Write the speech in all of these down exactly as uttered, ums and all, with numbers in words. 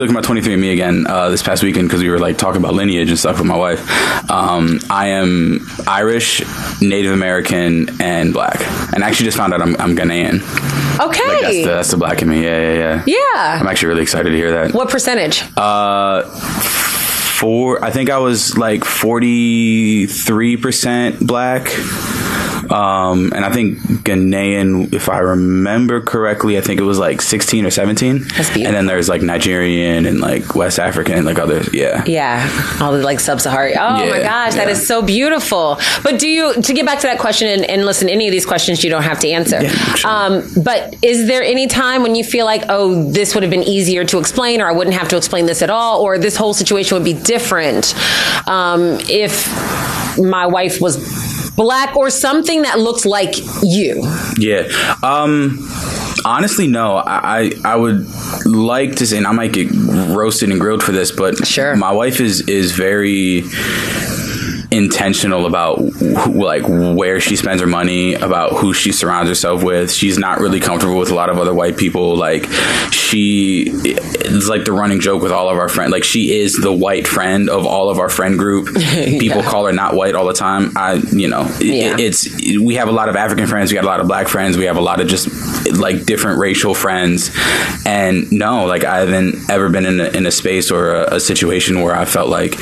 Looking at my twenty-three and me again uh, this past weekend because we were like talking about lineage and stuff with my wife. Um, I am Irish, Native American, and black. And I actually just found out I'm, I'm Ghanaian. Okay. Like that's, the, that's the black in me. Yeah, yeah, yeah. Yeah. I'm actually really excited to hear that. What percentage? Uh, four. I think I was like forty-three percent black. Um, and I think Ghanaian, if I remember correctly, I think it was like sixteen or seventeen. That's beautiful. And then there's like Nigerian and like West African and like others. Yeah. Yeah. All the like sub-Saharan. Oh yeah, my gosh, that yeah. is so beautiful. But do you, to get back to that question, and, and listen, any of these questions you don't have to answer. Yeah, sure. Um, but is there any time when you feel like, oh, this would have been easier to explain, or I wouldn't have to explain this at all, or this whole situation would be different um, if my wife was black or something that looks like you? Yeah. Um, honestly, no. I, I I would like to say, and I might get roasted and grilled for this, but sure. My wife is is very intentional about who, like where she spends her money, about who she surrounds herself with. She's not really comfortable with a lot of other white people. Like she it's like the running joke with all of our friends. Like she is the white friend of all of our friend group. People yeah. call her not white all the time. I, you know, yeah. it, it's we have a lot of African friends. We got a lot of black friends. We have a lot of just like different racial friends. And no, like I haven't ever been in a, in a space or a, a situation where I felt like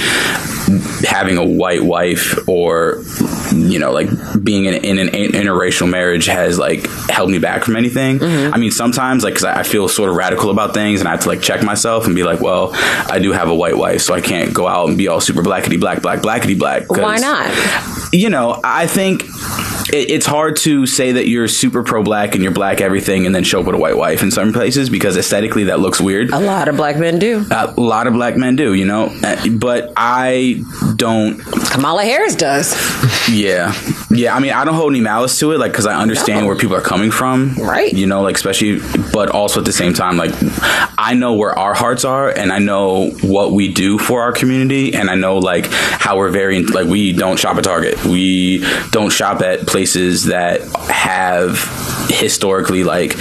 having a white wife or, you know, like being in, in an interracial marriage has like held me back from anything. Mm-hmm. I mean, sometimes like, cause I feel sort of radical about things and I have to like check myself and be like, well, I do have a white wife, so I can't go out and be all super blackety black, black, blackety black. Why not? You know, I think it, it's hard to say that you're super pro-black and you're black everything and then show up with a white wife in some places because aesthetically that looks weird. A lot of black men do. A lot of black men do, you know, but I don't. Kamala Harris does. Yeah. Yeah. I mean, I don't hold any malice to it, like, because I understand no. where people are coming from. Right. You know, like, especially, but also at the same time, like, I know where our hearts are and I know what we do for our community. And I know, like, how we're very, like, we don't shop at Target. We don't shop at places that have historically, like,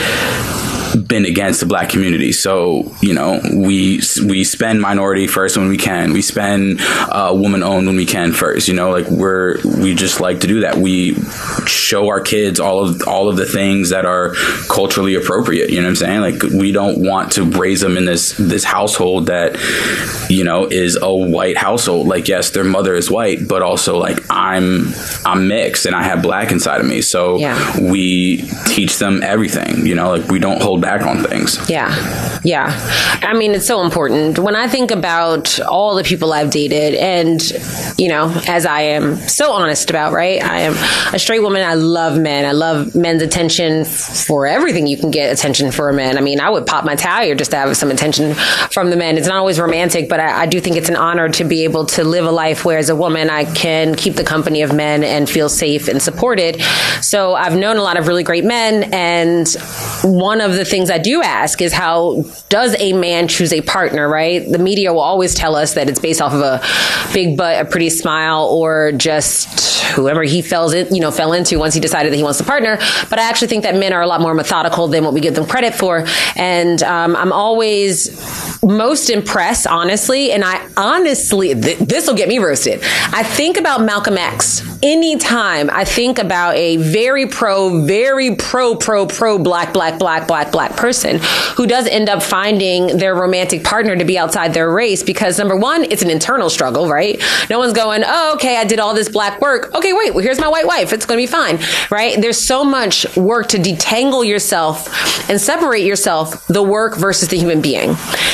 been against the black community. So, you know, we we spend minority first when we can. We spend uh, woman owned when we can first. You know, like we're we just like to do that. We show our kids all of all of the things that are culturally appropriate. You know what I'm saying? Like we don't want to raise them in this this household that, you know, is a white household. Like yes, their mother is white, but also like I'm I'm mixed and I have black inside of me. So yeah. we teach them everything. You know, like we don't hold back on things. Yeah. Yeah. I mean, it's so important. When I think about all the people I've dated and, you know, as I am so honest about, right? I am a straight woman. I love men. I love men's attention for everything you can get attention for a man. I mean, I would pop my tire just to have some attention from the men. It's not always romantic, but I, I do think it's an honor to be able to live a life where as a woman, I can keep the company of men and feel safe and supported. So I've known a lot of really great men. And one of the things I do ask is how does a man choose a partner, right? The media will always tell us that it's based off of a big butt, a pretty smile, or just whoever he fell in, you know, fell into once he decided that he wants a partner. But I actually think that men are a lot more methodical than what we give them credit for. And um, I'm always most impressed, honestly, and I honestly, th- this will get me roasted. I think about Malcolm X. Anytime I think about a very pro, very pro, pro, pro black, black, black, black, black person who does end up finding their romantic partner to be outside their race because number one, it's an internal struggle, right? No one's going, oh, okay, I did all this black work. Okay, wait, well, here's my white wife. It's going to be fine, right? There's so much work to detangle yourself and separate yourself, the work versus the human being.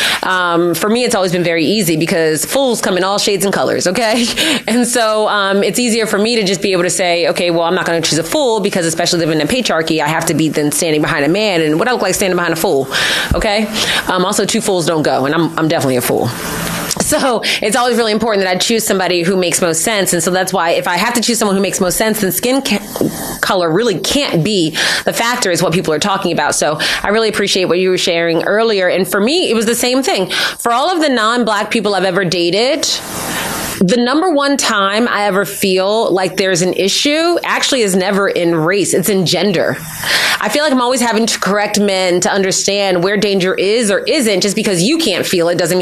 Um, for me, it's always been very easy because fools come in all shades and colors, okay? And so um, it's easier for me to just be able to say, okay, well, I'm not going to choose a fool because especially living in a patriarchy, I have to be then standing behind a man. And what I look like standing behind a fool, okay? Um, also, two fools don't go, and I'm I'm definitely a fool. So it's always really important that I choose somebody who makes most sense. And so that's why if I have to choose someone who makes most sense, then skin ca- color really can't be the factor is what people are talking about. So I really appreciate what you were sharing earlier. And for me, it was the same thing. For all of the non-black people I've ever dated, the number one time I ever feel like there's an issue actually is never in race. It's in gender. I feel like I'm always having to correct men to understand where danger is or isn't. Just because you can't feel it doesn't mean